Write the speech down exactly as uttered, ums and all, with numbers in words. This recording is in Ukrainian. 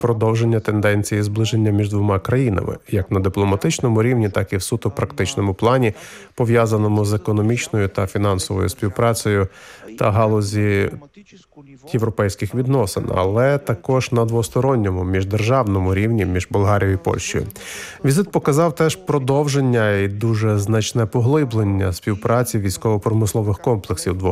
продовження тенденції зближення між двома країнами, як на дипломатичному рівні, так і в суто практичному плані, пов'язаному з економічною та фінансовою співпрацею та галузі європейських відносин, але також на двосторонньому, міждержавному рівні між Болгарією і Польщею. Візит показав теж продовження і дуже значне поглиблення співпраці військово-промислових комплексів двох